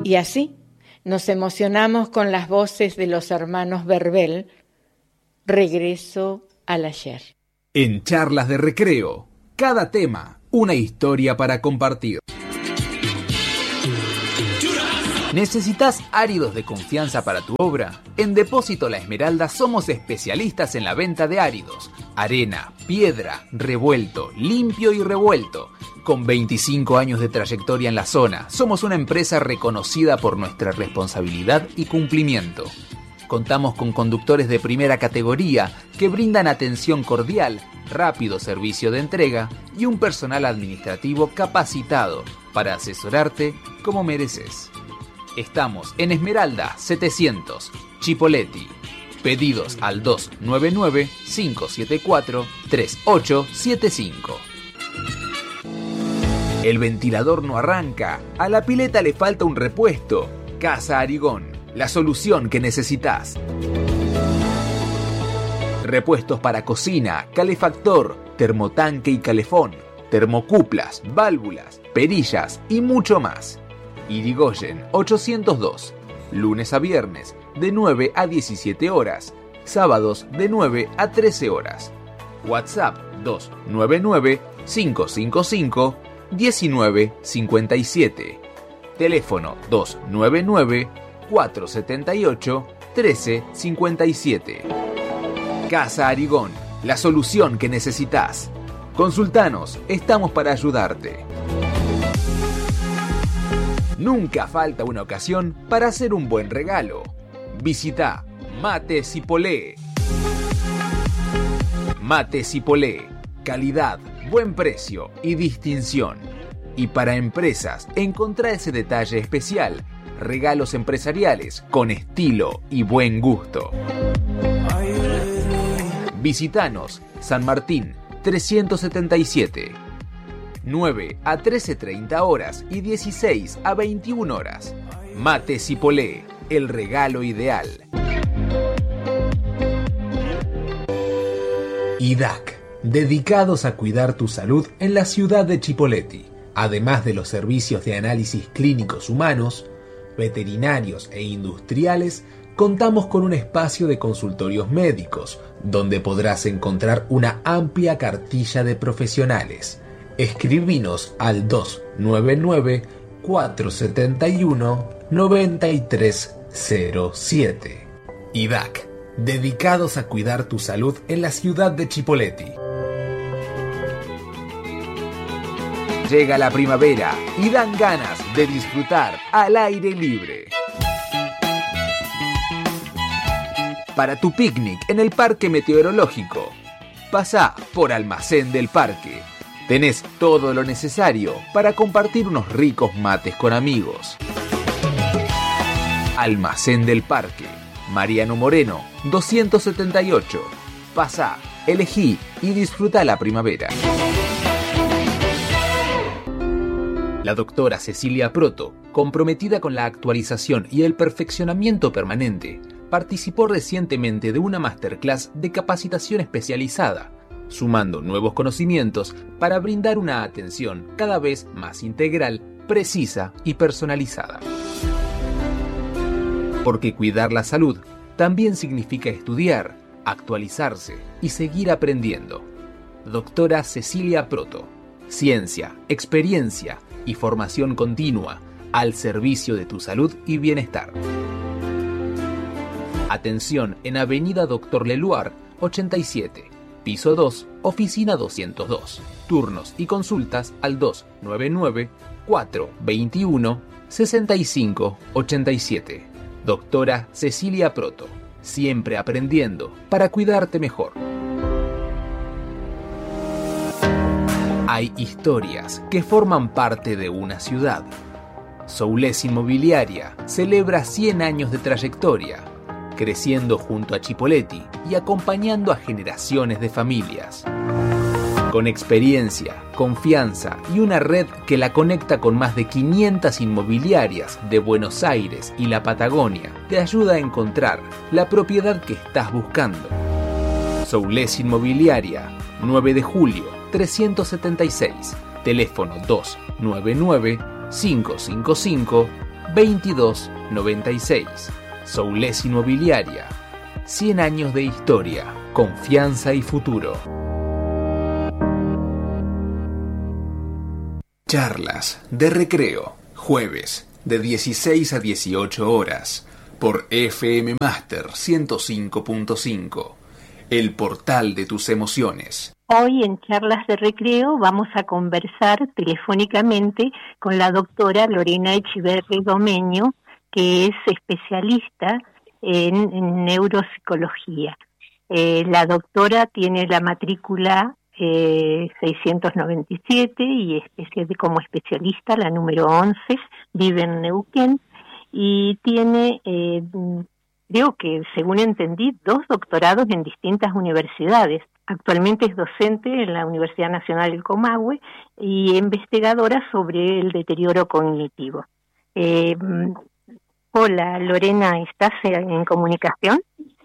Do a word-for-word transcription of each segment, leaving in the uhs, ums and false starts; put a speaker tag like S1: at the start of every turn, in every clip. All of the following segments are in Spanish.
S1: Y así nos emocionamos con las voces de los hermanos Verbel, Regreso al ayer.
S2: En Charlas de Recreo, cada tema, una historia para compartir. ¿Necesitas áridos de confianza para tu obra? En Depósito La Esmeralda somos especialistas en la venta de áridos. Arena, piedra, revuelto, limpio y revuelto. Con veinticinco años de trayectoria en la zona, somos una empresa reconocida por nuestra responsabilidad y cumplimiento. Contamos con conductores de primera categoría que brindan atención cordial, rápido servicio de entrega y un personal administrativo capacitado para asesorarte como mereces. Estamos en Esmeralda setecientos, Chipoleti. Pedidos al dos nueve nueve, cinco siete cuatro, tres ocho siete cinco. El ventilador no arranca, a la pileta le falta un repuesto. Casa Arigón, la solución que necesitas. Repuestos para cocina, calefactor, termotanque y calefón, termocuplas, válvulas, perillas y mucho más. Irigoyen ochocientos dos, lunes a viernes de nueve a diecisiete horas, sábados de nueve a trece horas. WhatsApp dos nueve nueve, cinco cinco cinco, uno nueve cinco siete. Teléfono dos nueve nueve, cuatro siete ocho, uno tres cinco siete. Casa Arigón, la solución que necesitas. Consultanos, estamos para ayudarte. Nunca falta una ocasión para hacer un buen regalo. Visita Mate Cipolé. Mate Cipolé, calidad, buen precio y distinción. Y para empresas, encontrá ese detalle especial. Regalos empresariales con estilo y buen gusto. Visítanos, San Martín trescientos setenta y siete. nueve a trece treinta horas y dieciséis a veintiuna horas. Mate Cipolé, el regalo ideal. I D A C, dedicados a cuidar tu salud en la ciudad de Chipoleti. Además de los servicios de análisis clínicos humanos, veterinarios e industriales, contamos con un espacio de consultorios médicos, donde podrás encontrar una amplia cartilla de profesionales. Escribinos al dos nueve nueve, cuatro siete uno, nueve tres cero siete. I D A C, dedicados a cuidar tu salud en la ciudad de Chipoleti. Llega la primavera y dan ganas de disfrutar al aire libre. Para tu picnic en el Parque Meteorológico, pasá por Almacén del Parque. Tenés todo lo necesario para compartir unos ricos mates con amigos. Almacén del Parque, Mariano Moreno, doscientos setenta y ocho. Pasá, elegí y disfruta la primavera. La doctora Cecilia Proto, comprometida con la actualización y el perfeccionamiento permanente, participó recientemente de una masterclass de capacitación especializada, sumando nuevos conocimientos para brindar una atención cada vez más integral, precisa y personalizada. Porque cuidar la salud también significa estudiar, actualizarse y seguir aprendiendo. Doctora Cecilia Proto, ciencia, experiencia y formación continua al servicio de tu salud y bienestar. Atención en Avenida Doctor Leluar, ochenta y siete, piso dos, oficina doscientos dos. Turnos y consultas al dos nueve nueve, cuatro dos uno, seis cinco ocho siete. Doctora Cecilia Proto, siempre aprendiendo para cuidarte mejor. Hay historias que forman parte de una ciudad. Soulés Inmobiliaria celebra cien años de trayectoria, creciendo junto a Chipoleti y acompañando a generaciones de familias. Con experiencia, confianza y una red que la conecta con más de quinientas inmobiliarias de Buenos Aires y la Patagonia, te ayuda a encontrar la propiedad que estás buscando. Soulés Inmobiliaria, nueve de julio, trescientos setenta y seis. Teléfono dos nueve nueve, cinco cinco cinco, veintidós noventa y seis. Soules Inmobiliaria. cien años de historia, confianza y futuro. Charlas de recreo, jueves, de dieciséis a dieciocho horas, por F M Master ciento cinco punto cinco, el portal de tus emociones.
S3: Hoy en Charlas de Recreo vamos a conversar telefónicamente con la doctora Lorena Echeverri Domeño, que es especialista en, en neuropsicología. Eh, la doctora tiene la matrícula eh, seiscientos noventa y siete y espe- como especialista la número once, vive en Neuquén y tiene, eh, creo que según entendí, dos doctorados en distintas universidades. Actualmente es docente en la Universidad Nacional del Comahue y investigadora sobre el deterioro cognitivo. Eh, hola, Lorena, ¿estás en comunicación?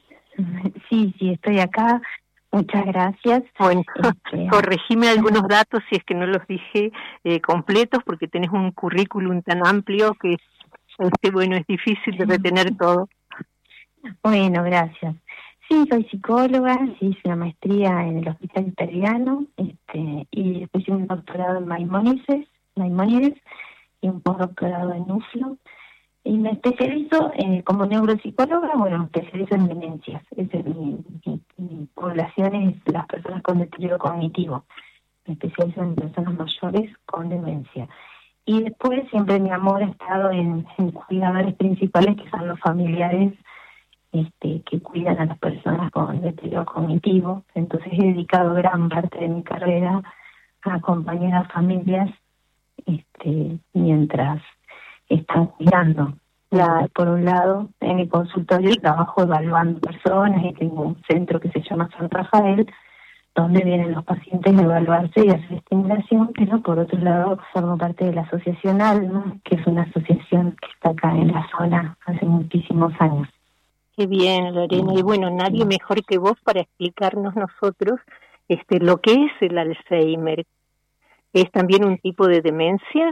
S4: Sí, sí, estoy acá. Muchas gracias.
S3: Bueno,
S4: este,
S3: corregime algunos datos si es que no los dije eh, completos, porque tenés un currículum tan amplio que, este, bueno, es difícil de retener todo.
S4: Bueno, gracias. Sí, soy psicóloga, sí, hice una maestría en el Hospital Italiano, este, y después hice un doctorado en Maimónides, Maimónides y un postdoctorado en U F L O. Y me especializo eh, como neuropsicóloga, bueno, me especializo en demencias. Esa es mi, mi, mi población, es las personas con deterioro cognitivo. Me especializo en personas mayores con demencia. Y después siempre mi amor ha estado en, en cuidadores principales, que son los familiares este, que cuidan a las personas con deterioro cognitivo. Entonces he dedicado gran parte de mi carrera a acompañar a familias este, mientras están cuidando. La, por un lado, en mi consultorio trabajo evaluando personas y tengo un centro que se llama San Rafael, donde vienen los pacientes a evaluarse y hacer estimulación, pero por otro lado formo parte de la Asociación Alma, que es una asociación que está acá en la zona hace muchísimos años.
S3: Qué bien, Lorena. Y bueno, nadie mejor que vos para explicarnos nosotros este, lo que es el Alzheimer. ¿Es también un tipo de demencia?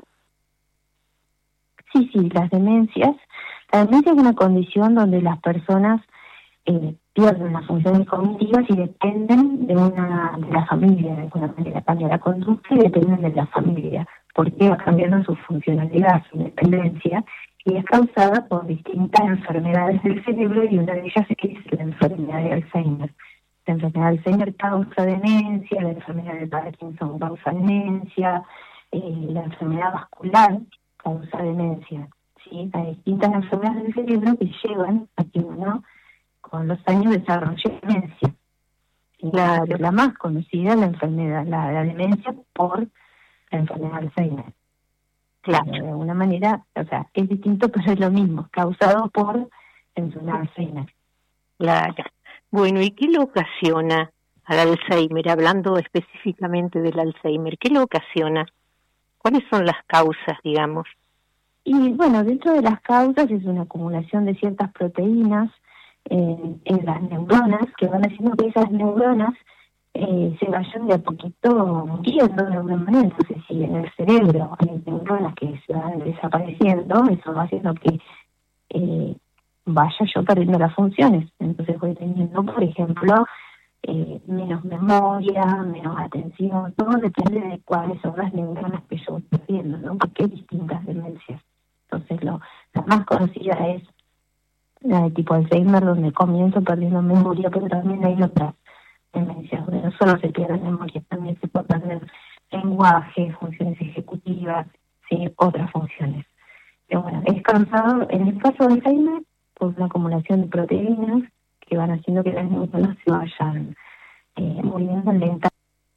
S4: Sí, sí, las demencias. La demencia es una condición donde las personas eh, pierden las funciones cognitivas y dependen de una de la familia, de alguna manera cambia la conducta y dependen de la familia, porque va cambiando su funcionalidad, su dependencia, y es causada por distintas enfermedades del cerebro, y una de ellas es la enfermedad de Alzheimer. La enfermedad de Alzheimer causa demencia, la enfermedad de Parkinson causa demencia, eh, la enfermedad vascular causa demencia, ¿sí? Hay distintas enfermedades del cerebro que llevan a que uno con los años desarrolle demencia. ¿Sí? Claro. La más conocida es la enfermedad, la, la demencia por la enfermedad de Alzheimer. Claro. De alguna manera, o sea, es distinto, pero es lo mismo, causado por la enfermedad de Alzheimer.
S3: Claro. Bueno, ¿y qué lo ocasiona al Alzheimer? Hablando específicamente del Alzheimer, ¿qué lo ocasiona? ¿Cuáles son las causas, digamos?
S4: Y bueno, dentro de las causas es una acumulación de ciertas proteínas en, en las neuronas, que van haciendo que esas neuronas eh, se vayan de a poquito muriendo de alguna manera. Entonces, si en el cerebro hay neuronas que se van desapareciendo, eso va haciendo que eh, vaya yo perdiendo las funciones. Entonces voy teniendo, por ejemplo, Eh, menos memoria, menos atención, todo depende de cuáles son las neuronas que yo estoy viendo, ¿no? Porque hay distintas demencias. Entonces, lo, la más conocida es la de tipo Alzheimer, donde comienzo perdiendo memoria, pero también hay otras demencias donde no solo se pierde memoria, también se puede perder lenguaje, funciones ejecutivas, sí, otras funciones. Pero bueno, es causado, en el caso de Alzheimer, por una acumulación de proteínas que van haciendo que las neuronas se vayan eh, muriendo lentamente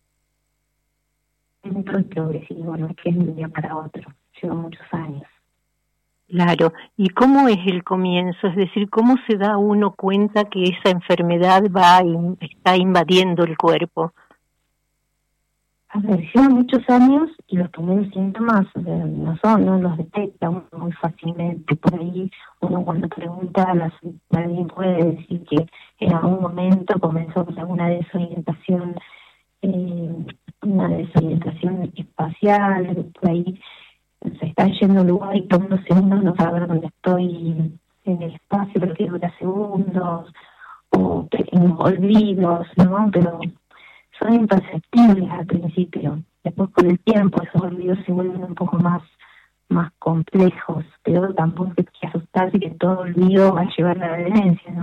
S4: y progresivo, no es que es de un día para otro, lleva muchos años.
S3: Claro, ¿y cómo es el comienzo? Es decir, ¿cómo se da uno cuenta que esa enfermedad va in, está invadiendo el cuerpo?
S4: A ver, lleva muchos años y los primeros síntomas eh, no son, no los detecta uno muy fácilmente. Por ahí uno cuando pregunta a la alguien puede decir que en algún momento comenzó con alguna desorientación, eh, una desorientación espacial, por ahí se está yendo a un lugar y por unos segundos no saber dónde estoy en el espacio, pero que dura segundos, o pequeños olvidos, ¿no? Pero son imperceptibles al principio. Después, con el tiempo, esos olvidos se vuelven un poco más más complejos, pero tampoco hay que asustarse que todo olvido va a llevar a la demencia, ¿no?